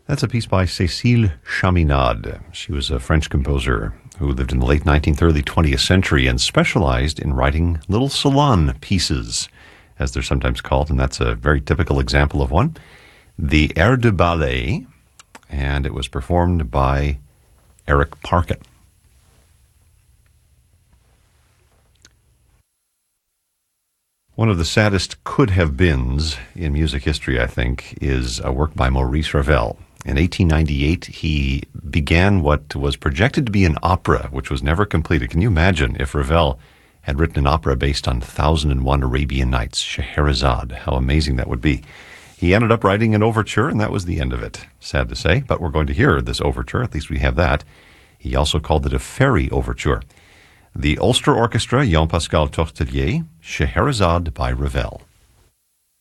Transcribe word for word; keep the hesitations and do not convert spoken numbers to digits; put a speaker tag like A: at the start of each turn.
A: That's a piece by Cécile Chaminade. She was a French composer who lived in the late nineteenth, early twentieth century and specialized in writing little salon pieces, as they're sometimes called, and that's a very typical example of one. The Air de Ballet, and it was performed by Eric Parkin. One of the saddest could-have-beens in music history, I think, is a work by Maurice Ravel. In eighteen ninety-eight, he began what was projected to be an opera, which was never completed. Can you imagine if Ravel had written an opera based on Thousand and One Arabian Nights, Scheherazade? How amazing that would be. He ended up writing an overture, and that was the end of it. Sad to say, but we're going to hear this overture. At least we have that. He also called it a fairy overture. The Ulster Orchestra, Jean-Pascal Tortelier, Scheherazade by Ravel.